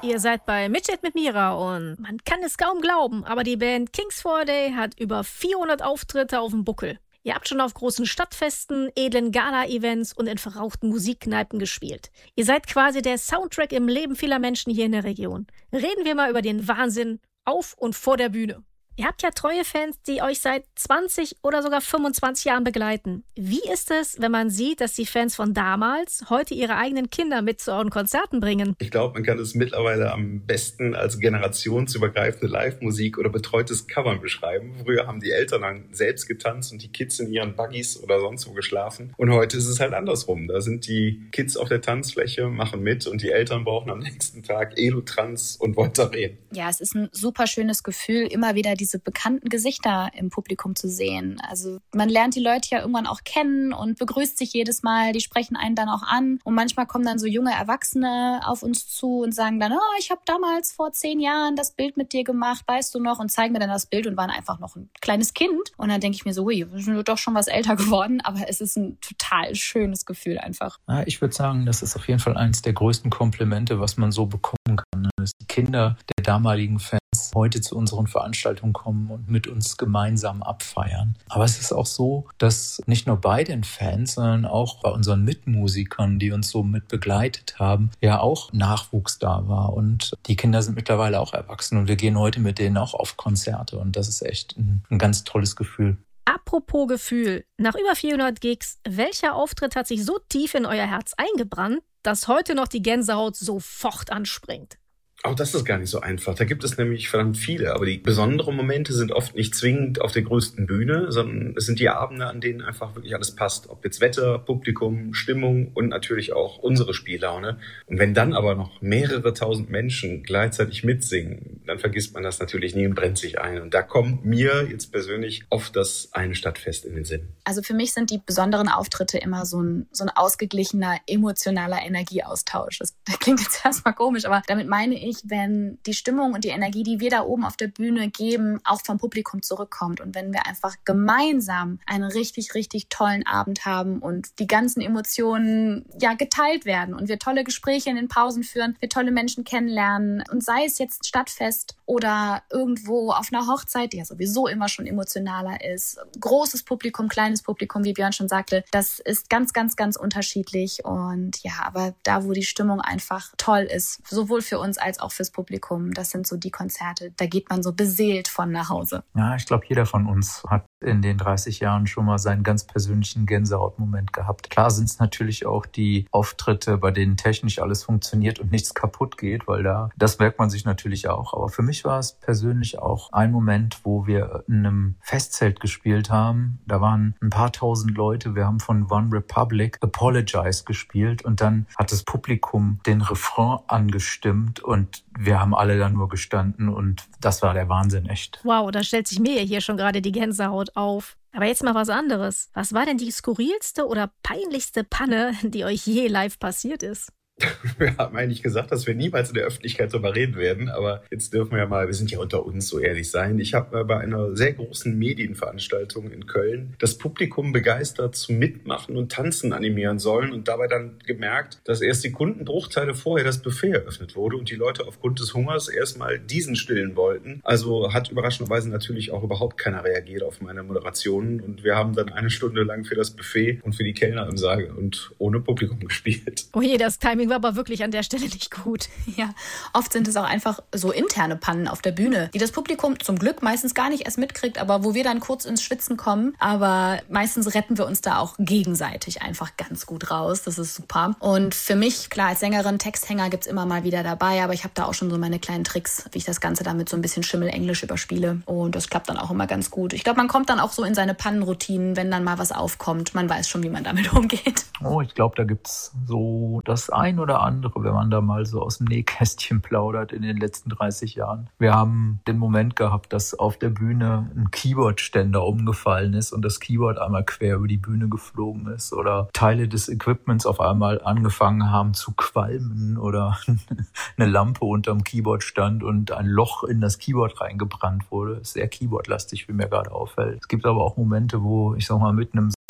Ihr seid bei Midget mit Mira und man kann es kaum glauben, aber die Band Kings for a Day hat über 400 Auftritte auf dem Buckel. Ihr habt schon auf großen Stadtfesten, edlen Gala-Events und in verrauchten Musikkneipen gespielt. Ihr seid quasi der Soundtrack im Leben vieler Menschen hier in der Region. Reden wir mal über den Wahnsinn auf und vor der Bühne. Ihr habt ja treue Fans, die euch seit 20 oder sogar 25 Jahren begleiten. Wie ist es, wenn man sieht, dass die Fans von damals heute ihre eigenen Kinder mit zu euren Konzerten bringen? Ich glaube, man kann es mittlerweile am besten als generationsübergreifende Live-Musik oder betreutes Covern beschreiben. Früher haben die Eltern dann selbst getanzt und die Kids in ihren Buggies oder sonst wo geschlafen. Und heute ist es halt andersrum. Da sind die Kids auf der Tanzfläche, machen mit und die Eltern brauchen am nächsten Tag Elotrans und Voltaren. Ja, es ist ein super schönes Gefühl, immer wieder diese bekannten Gesichter im Publikum zu sehen. Also man lernt die Leute ja irgendwann auch kennen und begrüßt sich jedes Mal. Die sprechen einen dann auch an. Und manchmal kommen dann so junge Erwachsene auf uns zu und sagen dann, oh, ich habe damals vor 10 Jahren das Bild mit dir gemacht, weißt du noch? Und zeigen mir dann das Bild und waren einfach noch ein kleines Kind. Und dann denke ich mir so, ui, wir sind doch schon was älter geworden. Aber es ist ein total schönes Gefühl einfach. Ja, ich würde sagen, das ist auf jeden Fall eines der größten Komplimente, was man so bekommen kann. Dass die Kinder der damaligen Fans heute zu unseren Veranstaltungen kommen und mit uns gemeinsam abfeiern. Aber es ist auch so, dass nicht nur bei den Fans, sondern auch bei unseren Mitmusikern, die uns so mit begleitet haben, ja auch Nachwuchs da war. Und die Kinder sind mittlerweile auch erwachsen und wir gehen heute mit denen auch auf Konzerte. Und das ist echt ein ganz tolles Gefühl. Apropos Gefühl, nach über 400 Gigs, welcher Auftritt hat sich so tief in euer Herz eingebrannt, dass heute noch die Gänsehaut sofort anspringt? Auch das ist gar nicht so einfach. Da gibt es nämlich verdammt viele. Aber die besonderen Momente sind oft nicht zwingend auf der größten Bühne, sondern es sind die Abende, an denen einfach wirklich alles passt. Ob jetzt Wetter, Publikum, Stimmung und natürlich auch unsere Spiellaune. Und wenn dann aber noch mehrere tausend Menschen gleichzeitig mitsingen, dann vergisst man das natürlich nie und brennt sich ein. Und da kommt mir jetzt persönlich oft das eine Stadtfest in den Sinn. Also für mich sind die besonderen Auftritte immer so ein ausgeglichener, emotionaler Energieaustausch. Das klingt jetzt erstmal komisch, aber damit meine ich, wenn die Stimmung und die Energie, die wir da oben auf der Bühne geben, auch vom Publikum zurückkommt und wenn wir einfach gemeinsam einen richtig, richtig tollen Abend haben und die ganzen Emotionen ja geteilt werden und wir tolle Gespräche in den Pausen führen, wir tolle Menschen kennenlernen und sei es jetzt Stadtfest oder irgendwo auf einer Hochzeit, die ja sowieso immer schon emotionaler ist, großes Publikum, kleines Publikum, wie Björn schon sagte, das ist ganz, ganz, ganz unterschiedlich und ja, aber da, wo die Stimmung einfach toll ist, sowohl für uns als auch fürs Publikum. Das sind so die Konzerte, da geht man so beseelt von nach Hause. Ja, ich glaube, jeder von uns hat in den 30 Jahren schon mal seinen ganz persönlichen Gänsehautmoment gehabt. Klar sind es natürlich auch die Auftritte, bei denen technisch alles funktioniert und nichts kaputt geht, weil das merkt man sich natürlich auch. Aber für mich war es persönlich auch ein Moment, wo wir in einem Festzelt gespielt haben. Da waren ein paar tausend Leute. Wir haben von One Republic Apologize gespielt und dann hat das Publikum den Refrain angestimmt und wir haben alle dann nur gestanden und das war der Wahnsinn, echt. Wow, da stellt sich mir hier schon gerade die Gänsehaut auf. Aber jetzt mal was anderes. Was war denn die skurrilste oder peinlichste Panne, die euch je live passiert ist? Wir haben eigentlich gesagt, dass wir niemals in der Öffentlichkeit darüber reden werden, aber jetzt dürfen wir ja mal, wir sind ja unter uns, so ehrlich sein. Ich habe bei einer sehr großen Medienveranstaltung in Köln das Publikum begeistert zum Mitmachen und Tanzen animieren sollen und dabei dann gemerkt, dass erst Sekundenbruchteile vorher das Buffet eröffnet wurde und die Leute aufgrund des Hungers erstmal diesen stillen wollten. Also hat überraschenderweise natürlich auch überhaupt keiner reagiert auf meine Moderationen und wir haben dann 1 Stunde lang für das Buffet und für die Kellner im Saal und ohne Publikum gespielt. Oh je, das Timing war aber wirklich an der Stelle nicht gut. Ja, oft sind es auch einfach so interne Pannen auf der Bühne, die das Publikum zum Glück meistens gar nicht erst mitkriegt, aber wo wir dann kurz ins Schwitzen kommen. Aber meistens retten wir uns da auch gegenseitig einfach ganz gut raus. Das ist super. Und für mich, klar, als Sängerin, Texthänger gibt's immer mal wieder dabei, aber ich habe da auch schon so meine kleinen Tricks, wie ich das Ganze damit so ein bisschen Schimmelenglisch überspiele. Und das klappt dann auch immer ganz gut. Ich glaube, man kommt dann auch so in seine Pannenroutinen, wenn dann mal was aufkommt. Man weiß schon, wie man damit umgeht. Oh, ich glaube, da gibt's so das ein oder andere, wenn man da mal so aus dem Nähkästchen plaudert in den letzten 30 Jahren. Wir haben den Moment gehabt, dass auf der Bühne ein Keyboard-Ständer umgefallen ist und das Keyboard einmal quer über die Bühne geflogen ist oder Teile des Equipments auf einmal angefangen haben zu qualmen oder eine Lampe unterm Keyboard stand und ein Loch in das Keyboard reingebrannt wurde. Sehr Keyboard-lastig, wie mir gerade auffällt. Es gibt aber auch Momente, wo ich sag mal mit einem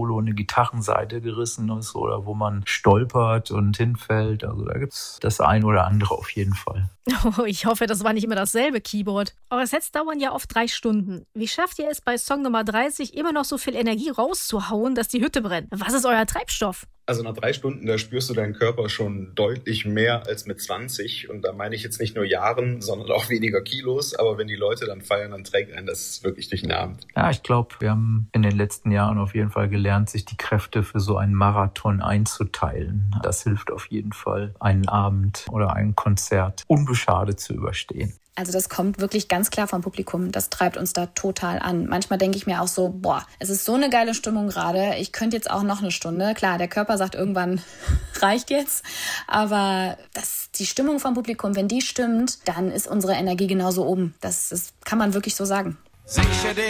Solo eine Gitarrenseite gerissen ist oder wo man stolpert und hinfällt. Also da gibt's das ein oder andere auf jeden Fall. Oh, ich hoffe, das war nicht immer dasselbe Keyboard. Eure Sets dauern ja oft 3 Stunden. Wie schafft ihr es bei Song Nummer 30 immer noch so viel Energie rauszuhauen, dass die Hütte brennt? Was ist euer Treibstoff? Also nach 3 Stunden, da spürst du deinen Körper schon deutlich mehr als mit 20. Und da meine ich jetzt nicht nur Jahren, sondern auch weniger Kilos. Aber wenn die Leute dann feiern, dann trägt einen das wirklich durch den Abend. Ja, ich glaube, wir haben in den letzten Jahren auf jeden Fall gelernt, sich die Kräfte für so einen Marathon einzuteilen. Das hilft auf jeden Fall, einen Abend oder ein Konzert unbeschadet zu überstehen. Also das kommt wirklich ganz klar vom Publikum. Das treibt uns da total an. Manchmal denke ich mir auch so, es ist so eine geile Stimmung gerade. Ich könnte jetzt auch noch eine Stunde. Klar, der Körper sagt irgendwann, reicht jetzt. Aber die Stimmung vom Publikum, wenn die stimmt, dann ist unsere Energie genauso oben. Das kann man wirklich so sagen. Sicher